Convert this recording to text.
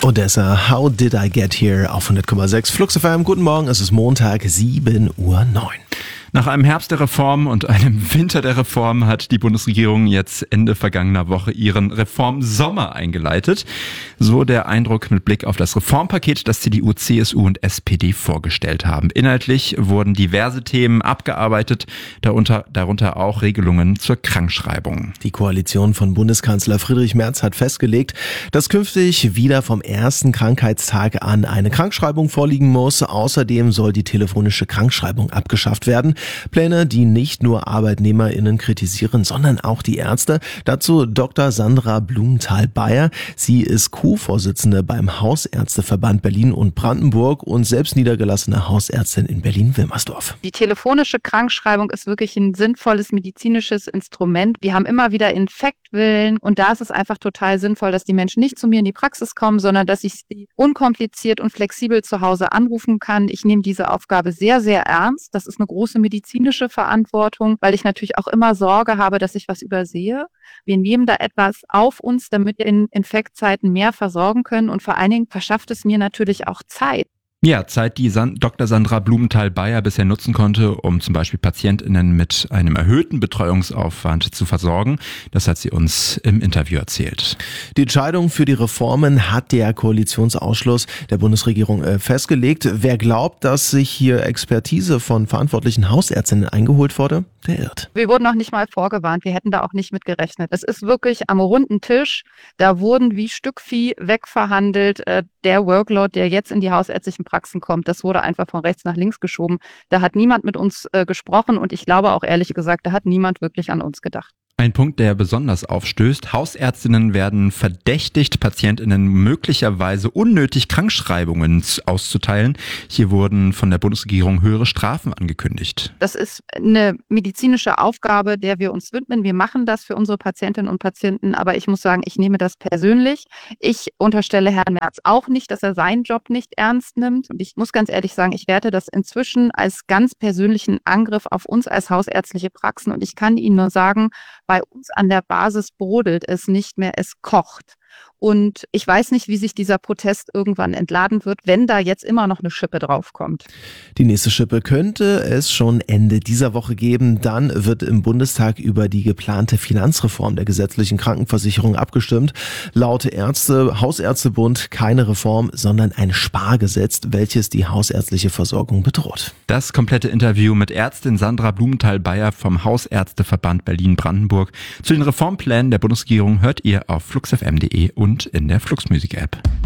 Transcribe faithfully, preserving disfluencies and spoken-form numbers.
Odessa, How Did I Get Here auf hundert Komma sechs Flux F M. Guten Morgen, es ist Montag, sieben Uhr neun. Nach einem Herbst der Reform und einem Winter der Reform hat die Bundesregierung jetzt Ende vergangener Woche ihren Reformsommer eingeleitet. So der Eindruck mit Blick auf das Reformpaket, das C D U, C S U und S P D vorgestellt haben. Inhaltlich wurden diverse Themen abgearbeitet, darunter, darunter auch Regelungen zur Krankschreibung. Die Koalition von Bundeskanzler Friedrich Merz hat festgelegt, dass künftig wieder vom ersten Krankheitstag an eine Krankschreibung vorliegen muss. Außerdem soll die telefonische Krankschreibung abgeschafft werden. Pläne, die nicht nur ArbeitnehmerInnen kritisieren, sondern auch die Ärzte. Dazu Doktor Sandra Blumenthal-Bayer. Sie ist Co-Vorsitzende beim Hausärzteverband Berlin und Brandenburg und selbst niedergelassene Hausärztin in Berlin-Wilmersdorf. Die telefonische Krankschreibung ist wirklich ein sinnvolles medizinisches Instrument. Wir haben immer wieder Infektwellen und da ist es einfach total sinnvoll, dass die Menschen nicht zu mir in die Praxis kommen, sondern dass ich sie unkompliziert und flexibel zu Hause anrufen kann. Ich nehme diese Aufgabe sehr, sehr ernst. Das ist eine große medizinische Verantwortung, weil ich natürlich auch immer Sorge habe, dass ich was übersehe. Wir nehmen da etwas auf uns, damit wir in Infektzeiten mehr versorgen können und vor allen Dingen verschafft es mir natürlich auch Zeit. Ja, Zeit, die San- Doktor Sandra Blumenthal-Bayer bisher nutzen konnte, um zum Beispiel PatientInnen mit einem erhöhten Betreuungsaufwand zu versorgen. Das hat sie uns im Interview erzählt. Die Entscheidung für die Reformen hat der Koalitionsausschuss der Bundesregierung äh, festgelegt. Wer glaubt, dass sich hier Expertise von verantwortlichen Hausärztinnen eingeholt wurde, der irrt. Wir wurden noch nicht mal vorgewarnt. Wir hätten da auch nicht mit gerechnet. Es ist wirklich am runden Tisch. Da wurden wie Stückvieh wegverhandelt. Äh, der Workload, der jetzt in die hausärztlichen Praxen kommt, das wurde einfach von rechts nach links geschoben. Da hat niemand mit uns äh, gesprochen und ich glaube auch ehrlich gesagt, da hat niemand wirklich an uns gedacht. Ein Punkt, der besonders aufstößt: Hausärztinnen werden verdächtigt, PatientInnen möglicherweise unnötig Krankschreibungen auszuteilen. Hier wurden von der Bundesregierung höhere Strafen angekündigt. Das ist eine medizinische Aufgabe, der wir uns widmen. Wir machen das für unsere Patientinnen und Patienten, aber ich muss sagen, ich nehme das persönlich. Ich unterstelle Herrn Merz auch nicht, dass er seinen Job nicht ernst nimmt. Und ich muss ganz ehrlich sagen, ich werte das inzwischen als ganz persönlichen Angriff auf uns als hausärztliche Praxen. Und ich kann Ihnen nur sagen, bei uns an der Basis brodelt es nicht mehr, es kocht. Und ich weiß nicht, wie sich dieser Protest irgendwann entladen wird, wenn da jetzt immer noch eine Schippe draufkommt. Die nächste Schippe könnte es schon Ende dieser Woche geben. Dann wird im Bundestag über die geplante Finanzreform der gesetzlichen Krankenversicherung abgestimmt. Laut Ärzte, Hausärztebund keine Reform, sondern ein Spargesetz, welches die hausärztliche Versorgung bedroht. Das komplette Interview mit Ärztin Sandra Blumenthal-Bayer vom Hausärzteverband Berlin-Brandenburg zu den Reformplänen der Bundesregierung hört ihr auf flux f m punkt de und in der Flux Music App.